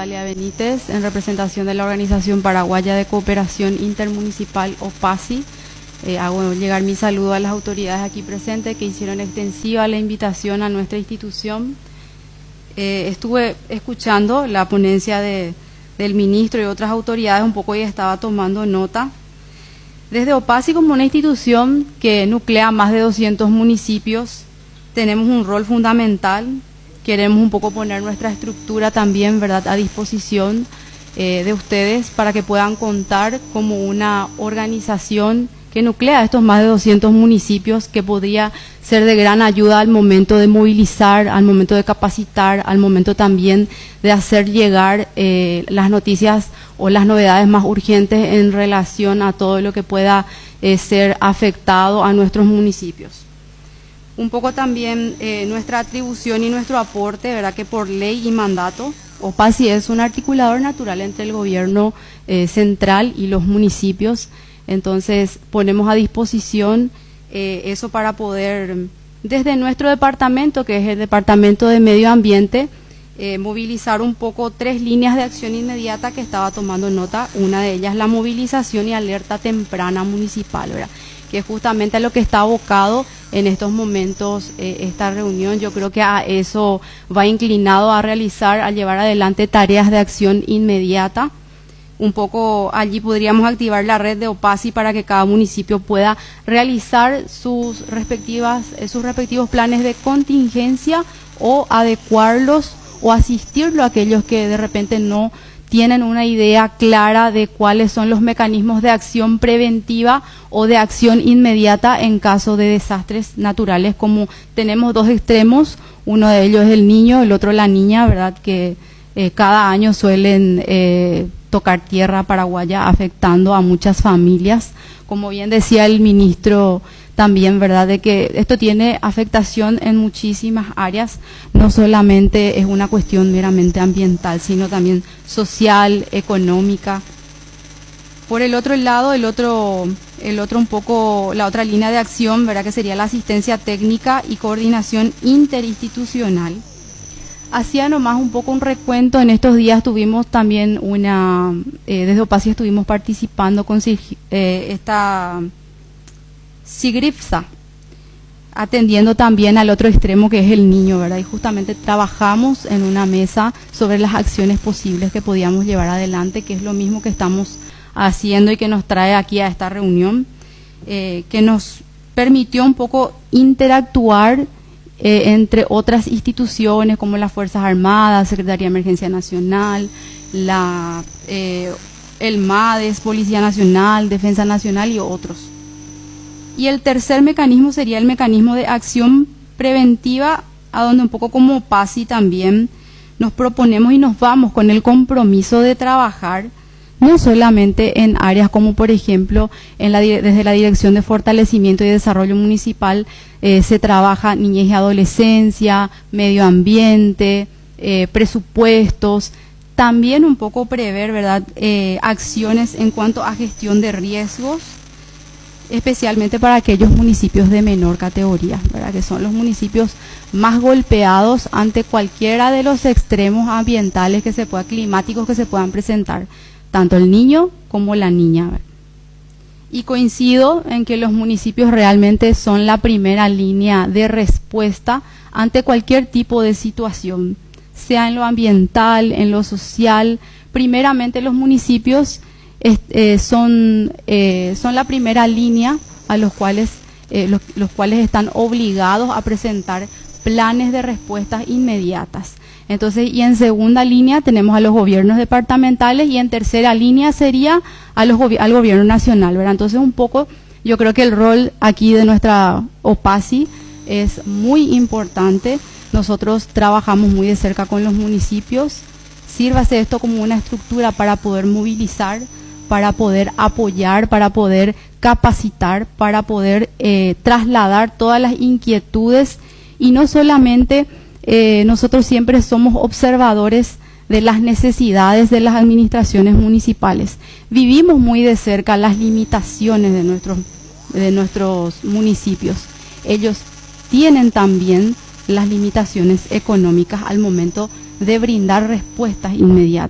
Natalia Benítez, en representación de la Organización Paraguaya de Cooperación Intermunicipal, OPACI. Hago llegar mi saludo a las autoridades aquí presentes que hicieron extensiva la invitación a nuestra institución. Estuve escuchando la ponencia del ministro y otras autoridades un poco y estaba tomando nota. Desde OPACI, como una institución que nuclea más de 200 municipios, tenemos un rol fundamental. Queremos un poco poner nuestra estructura también, ¿verdad?, a disposición de ustedes para que puedan contar como una organización que nuclea estos más de 200 municipios, que podría ser de gran ayuda al momento de movilizar, al momento de capacitar, al momento también de hacer llegar las noticias o las novedades más urgentes en relación a todo lo que pueda ser afectado a nuestros municipios. Un poco también nuestra atribución y nuestro aporte, ¿verdad?, que por ley y mandato, OPACI es un articulador natural entre el gobierno central y los municipios. Entonces ponemos a disposición eso para poder, desde nuestro departamento, que es el Departamento de Medio Ambiente, movilizar un poco 3 líneas de acción inmediata que estaba tomando nota. Una de ellas, la movilización y alerta temprana municipal, ¿verdad?, que es justamente a lo que está abocado en estos momentos esta reunión. Yo creo que a eso va inclinado a realizar, a llevar adelante tareas de acción inmediata. Un poco allí podríamos activar la red de OPACI para que cada municipio pueda realizar sus respectivos planes de contingencia o adecuarlos o asistirlo a aquellos que de repente no tienen una idea clara de cuáles son los mecanismos de acción preventiva o de acción inmediata en caso de desastres naturales. Como tenemos 2 extremos, uno de ellos es el niño, el otro la niña, ¿verdad?, que cada año suelen tocar tierra paraguaya afectando a muchas familias. Como bien decía el ministro también, ¿verdad?, de que esto tiene afectación en muchísimas áreas, no solamente es una cuestión meramente ambiental, sino también social, económica. Por el otro lado, el otro un poco, la otra línea de acción, ¿verdad?, que sería la asistencia técnica y coordinación interinstitucional. Hacía nomás un poco un recuento. En estos días tuvimos también desde OPACI estuvimos participando con esta SIGRIPSA, atendiendo también al otro extremo que es el niño, ¿verdad? Y justamente trabajamos en una mesa sobre las acciones posibles que podíamos llevar adelante, que es lo mismo que estamos haciendo y que nos trae aquí a esta reunión, que nos permitió un poco interactuar entre otras instituciones como las Fuerzas Armadas, Secretaría de Emergencia Nacional, el MADES, Policía Nacional, Defensa Nacional y otros. Y el tercer mecanismo sería el mecanismo de acción preventiva, a donde un poco como OPACI también nos proponemos y nos vamos con el compromiso de trabajar no solamente en áreas como, por ejemplo, desde la Dirección de Fortalecimiento y Desarrollo Municipal se trabaja niñez y adolescencia, medio ambiente, presupuestos, también un poco prever, ¿verdad?, acciones en cuanto a gestión de riesgos, especialmente para aquellos municipios de menor categoría, ¿verdad?, que son los municipios más golpeados ante cualquiera de los extremos ambientales climáticos que se puedan presentar, tanto el niño como la niña. Y coincido en que los municipios realmente son la primera línea de respuesta ante cualquier tipo de situación, sea en lo ambiental, en lo social. Primeramente los municipios son la primera línea a los cuales están obligados a presentar planes de respuestas inmediatas. Entonces, y en segunda línea tenemos a los gobiernos departamentales y en tercera línea sería al gobierno nacional, ¿verdad? Entonces, un poco, yo creo que el rol aquí de nuestra OPACI es muy importante. Nosotros trabajamos muy de cerca con los municipios. Sírvase esto como una estructura para poder movilizar, para poder apoyar, para poder capacitar, para poder trasladar todas las inquietudes y no solamente. Nosotros siempre somos observadores de las necesidades de las administraciones municipales. Vivimos muy de cerca las limitaciones de nuestros municipios. Ellos tienen también las limitaciones económicas al momento de brindar respuestas inmediatas.